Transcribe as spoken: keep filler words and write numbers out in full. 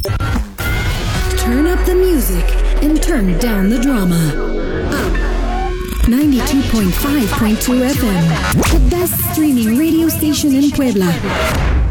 Turn up the music and turn down the drama. ninety-two point five point two F M, the best streaming radio station in Puebla.